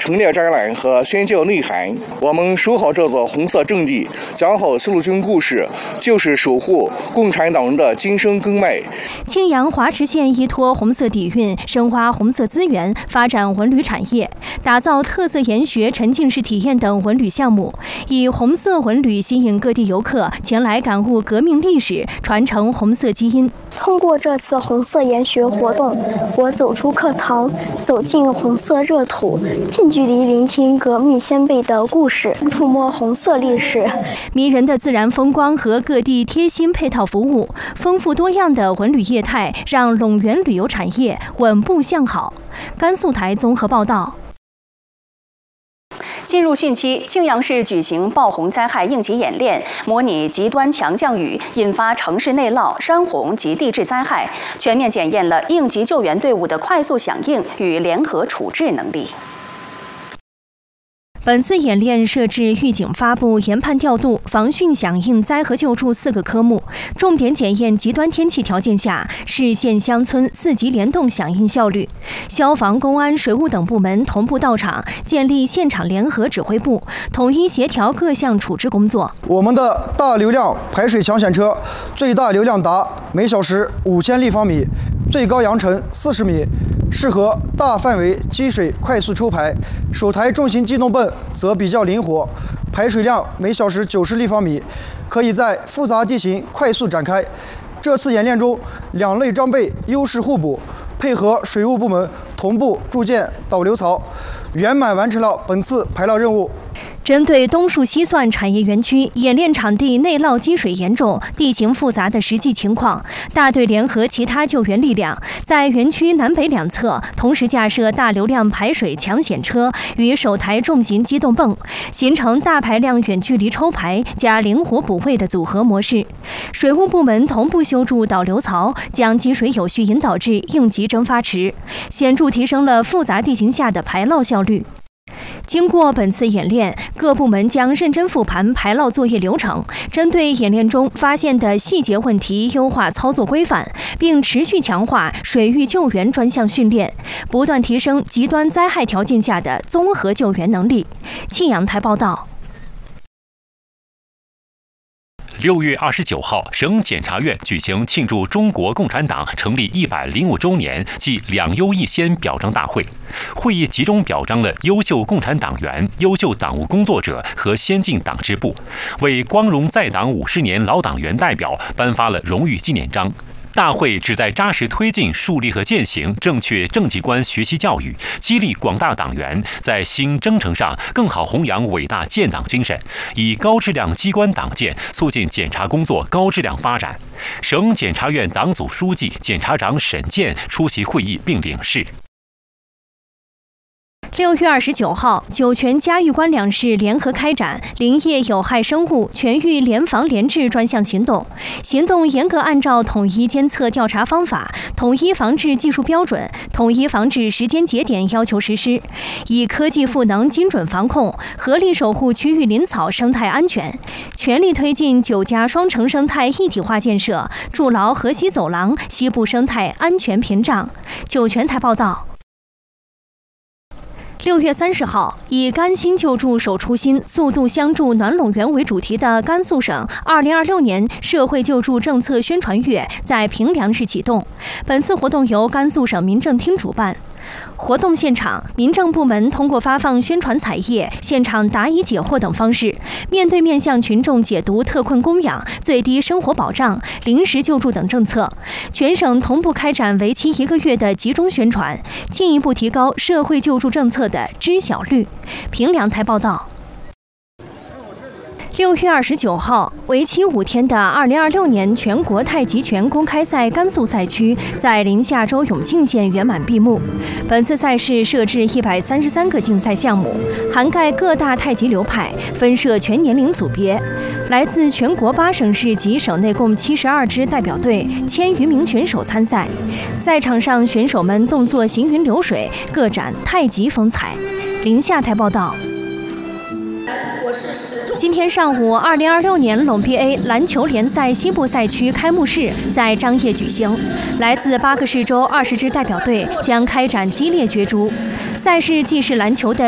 陈列展览和宣教内涵。我们守好这座红色阵地，讲好四路军故事，就是守护共产党人的今生根脉。 庆阳华池县依托红色底蕴，深挖红色资源，发展文旅产业，打造特色研学、沉浸式体验等文旅项目，以红色文旅吸引各地游客前来感悟革命历史，传承红色基因。 通过这次红色研学活动，我走出课堂，走进红色热土，近距离聆听革命先辈的故事，触摸红色历史。 迷人的自然风光和各地贴心配套服务，丰富多样的文旅业态，让陇源旅游产业稳步向好。甘肃台综合报道。 进入汛期，庆阳市举行暴洪灾害应急演练，模拟极端强降雨引发城市内涝、山洪及地质灾害，全面检验了应急救援队伍的快速响应与联合处置能力。 本次演练设置预警发布、研判调度、防汛响应、灾河救助4个科目，重点检验极端天气条件下市县乡村4级联动响应效率。消防、公安、水务等部门同步到场，建立现场联合指挥部，统一协调各项处置工作。 我们的大流量排水抢险车最大流量达每小时5000立方米，最高扬尘40米，适合大范围积水快速抽排。首台重型机动泵则比较灵活，排水量每小时90立方米，可以在复杂地形快速展开。这次演练中，2类装备优势互补，配合水务部门同步筑建导流槽，圆满完成了本次排涝任务。 针对东树西算产业园区演练场地内涝积水严重、地形复杂的实际情况，大队联合其他救援力量，在园区南北两侧同时架设大流量排水抢险车与首台重型机动泵，形成大排量远距离抽排加灵活补位的组合模式。水务部门同步修筑导流槽，将积水有序引导至应急蒸发池，显著提升了复杂地形下的排涝效率。经过本次演练，各部门将认真复盘排涝作业流程，针对演练中发现的细节问题优化操作规范，并持续强化水域救援专项训练，不断提升极端灾害条件下的综合救援能力。庆阳台报道。 6月29号，省检察院举行庆祝中国共产党成立105周年暨2优1先表彰大会。会议集中表彰了优秀共产党员、优秀党务工作者和先进党支部，为光荣在党50年老党员代表颁发了荣誉纪念章。大会旨在扎实推进树立和践行正确政绩观学习教育，激励广大党员在新征程上更好弘扬伟大建党精神，以高质量机关党建促进检察工作高质量发展。省检察院党组书记、检察长沈健出席会议并领示。 6月29号，酒泉嘉峪关两市联合开展林业有害生物全域联防联治专项行动，行动严格按照统一监测调查方法、统一防治技术标准、统一防治时间节点要求实施，以科技赋能精准防控，合力守护区域林草生态安全，全力推进9家双城生态一体化建设，筑牢河西走廊西部生态安全屏障。酒泉台报道。6月30号，以“甘心救助守初心，速度相助暖陇源”为主题的甘肃省2026年社会救助政策宣传月在平凉市启动。本次活动由甘肃省民政厅主办。活动现场，民政部门通过发放宣传彩页、现场答疑解惑等方式，面对面向群众解读特困供养、最低生活保障、临时救助等政策。全省同步开展为期1个月的集中宣传，进一步提高社会救助政策的知晓率。平凉台报道。6月29号，为期5天的2026年全国太极拳公开赛甘肃赛区在临夏州永靖县圆满闭幕。本次赛事设置133个竞赛项目，涵盖各大太极流派，分设全年龄组别。来自全国8省市及省内共72支代表队，1000余名选手参赛。赛场上，选手们动作行云流水，各展太极风采。临夏台报道。今天上午，2026年陇 BA 篮球联赛西部赛区开幕式在张掖举行，来自8个市州20支代表队将开展激烈角逐。赛事既是篮球的